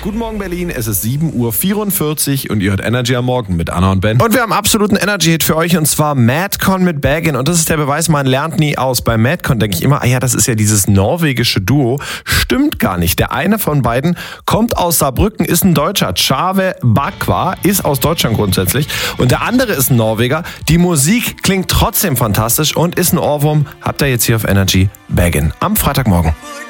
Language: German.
Guten Morgen Berlin, es ist 7:44 Uhr und ihr hört Energy am Morgen mit Anna und Ben. Und wir haben absoluten Energy-Hit für euch und zwar Madcon mit Baggin. Und das ist der Beweis, man lernt nie aus. Bei Madcon denke ich immer, das ist ja dieses norwegische Duo. Stimmt gar nicht. Der eine von beiden kommt aus Saarbrücken, ist ein Deutscher. Chave Bakwa ist aus Deutschland grundsätzlich. Und der andere ist ein Norweger. Die Musik klingt trotzdem fantastisch und ist ein Ohrwurm. Habt ihr jetzt hier auf Energy Baggin am Freitagmorgen.